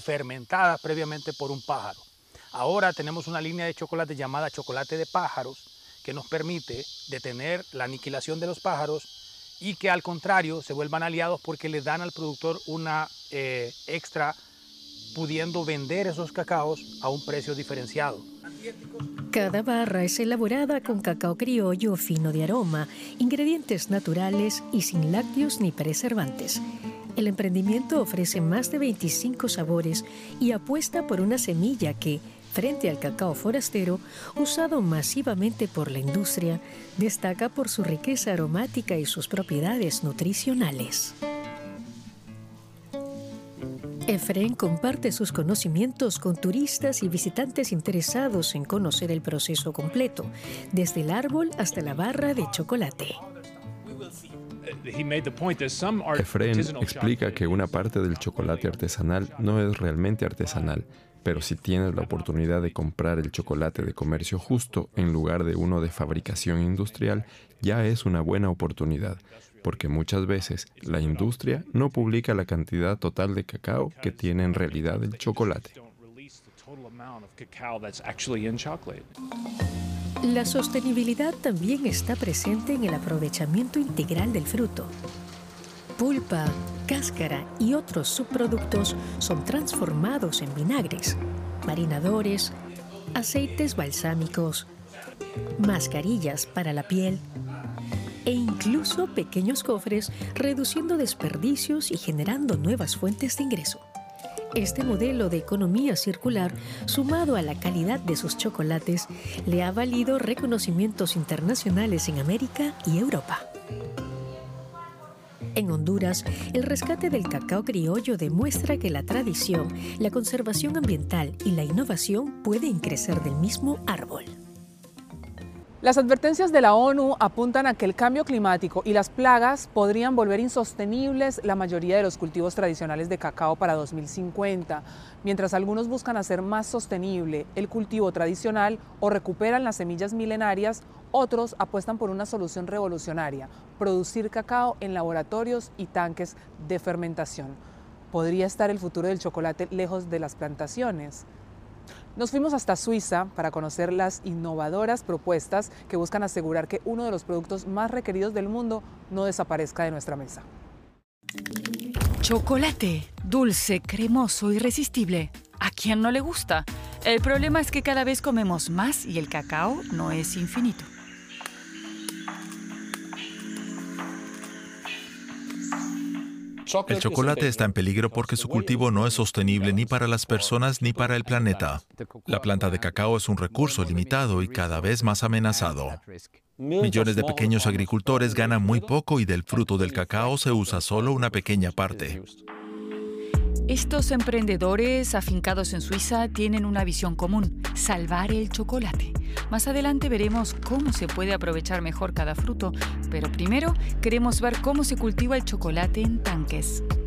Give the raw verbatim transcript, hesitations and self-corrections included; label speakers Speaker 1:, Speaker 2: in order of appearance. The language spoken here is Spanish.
Speaker 1: fermentadas previamente por un pájaro. Ahora tenemos una línea de chocolate llamada chocolate de pájaros que nos permite detener la aniquilación de los pájaros y que al contrario se vuelvan aliados porque le dan al productor una eh, extra, pudiendo vender esos cacaos a un precio diferenciado.
Speaker 2: Cada barra es elaborada con cacao criollo fino de aroma, ingredientes naturales y sin lácteos ni preservantes. El emprendimiento ofrece más de veinticinco sabores y apuesta por una semilla que, frente al cacao forastero, usado masivamente por la industria, destaca por su riqueza aromática y sus propiedades nutricionales. Efren comparte sus conocimientos con turistas y visitantes interesados en conocer el proceso completo, desde el árbol hasta la barra de chocolate.
Speaker 3: Efren explica que una parte del chocolate artesanal no es realmente artesanal, pero si tienes la oportunidad de comprar el chocolate de comercio justo en lugar de uno de fabricación industrial, ya es una buena oportunidad, porque muchas veces la industria no publica la cantidad total de cacao que tiene en realidad el chocolate.
Speaker 2: La sostenibilidad también está presente en el aprovechamiento integral del fruto. Pulpa, cáscara y otros subproductos son transformados en vinagres, marinadores, aceites balsámicos, mascarillas para la piel e incluso pequeños cofres, reduciendo desperdicios y generando nuevas fuentes de ingreso. Este modelo de economía circular, sumado a la calidad de sus chocolates, le ha valido reconocimientos internacionales en América y Europa. En Honduras, el rescate del cacao criollo demuestra que la tradición, la conservación ambiental y la innovación pueden crecer del mismo árbol.
Speaker 4: Las advertencias de la ONU apuntan a que el cambio climático y las plagas podrían volver insostenibles la mayoría de los cultivos tradicionales de cacao para dos mil cincuenta. Mientras algunos buscan hacer más sostenible el cultivo tradicional o recuperan las semillas milenarias, otros apuestan por una solución revolucionaria: producir cacao en laboratorios y tanques de fermentación. ¿Podría estar el futuro del chocolate lejos de las plantaciones? Nos fuimos hasta Suiza para conocer las innovadoras propuestas que buscan asegurar que uno de los productos más requeridos del mundo no desaparezca de nuestra mesa.
Speaker 5: Chocolate, dulce, cremoso, irresistible. ¿A quién no le gusta? El problema es que cada vez comemos más y el cacao no es infinito.
Speaker 6: El chocolate está en peligro porque su cultivo no es sostenible ni para las personas ni para el planeta. La planta de cacao es un recurso limitado y cada vez más amenazado. Millones de pequeños agricultores ganan muy poco y del fruto del cacao se usa solo una pequeña parte.
Speaker 5: Estos emprendedores afincados en Suiza tienen una visión común: salvar el chocolate. Más adelante veremos cómo se puede aprovechar mejor cada fruto, pero primero queremos ver cómo se cultiva el chocolate en tanques.